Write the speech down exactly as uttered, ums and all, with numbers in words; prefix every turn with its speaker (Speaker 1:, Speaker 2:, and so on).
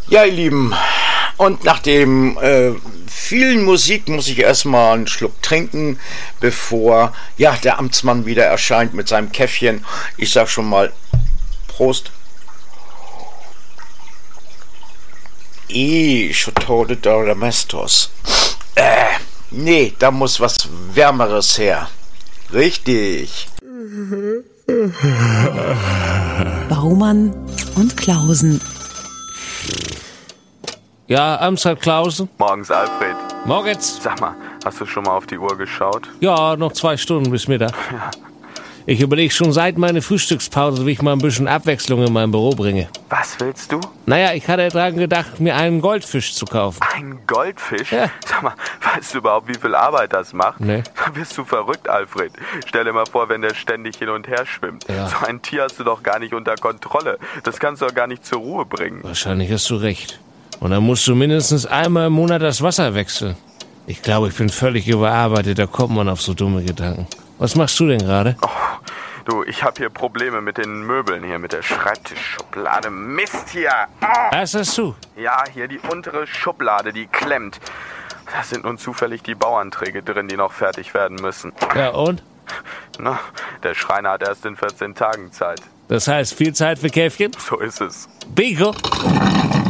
Speaker 1: Ja, ihr Lieben, und nach dem äh, vielen Musik muss ich erstmal einen Schluck trinken, bevor ja der Amtsmann wieder erscheint mit seinem Käffchen. Ich sag schon mal Prost. Eh, Chateau de Domestos. Äh, nee, da muss was Wärmeres her. Richtig.
Speaker 2: Baumann und Klausen.
Speaker 3: Ja, Amstel Klausen.
Speaker 4: Morgens, Alfred.
Speaker 3: Morgens.
Speaker 4: Sag mal, hast du schon mal auf die Uhr geschaut?
Speaker 3: Ja, noch zwei Stunden bis Mittag.
Speaker 4: Ja.
Speaker 3: Ich überlege schon seit meiner Frühstückspause, wie ich mal ein bisschen Abwechslung in mein Büro bringe.
Speaker 4: Was willst du?
Speaker 3: Naja, ich hatte dran gedacht, mir einen Goldfisch zu kaufen.
Speaker 4: Ein Goldfisch?
Speaker 3: Ja.
Speaker 4: Sag mal, weißt du überhaupt, wie viel Arbeit das macht?
Speaker 3: Nee.
Speaker 4: Da bist du verrückt, Alfred. Stell dir mal vor, wenn der ständig hin und her schwimmt.
Speaker 3: Ja.
Speaker 4: So ein Tier hast du doch gar nicht unter Kontrolle. Das kannst du doch gar nicht zur Ruhe bringen.
Speaker 3: Wahrscheinlich hast du recht. Und dann musst du mindestens einmal im Monat das Wasser wechseln. Ich glaube, ich bin völlig überarbeitet, da kommt man auf so dumme Gedanken. Was machst du denn gerade?
Speaker 4: Oh, du, ich habe hier Probleme mit den Möbeln hier, mit der Schreibtischschublade. Mist hier! Oh.
Speaker 3: Was hast du?
Speaker 4: Ja, hier die untere Schublade, die klemmt. Da sind nun zufällig die Bauanträge drin, die noch fertig werden müssen.
Speaker 3: Ja, und?
Speaker 4: Na, der Schreiner hat erst in vierzehn Tagen Zeit.
Speaker 3: Das heißt, viel Zeit für Käffchen?
Speaker 4: So ist es.
Speaker 3: Bingo!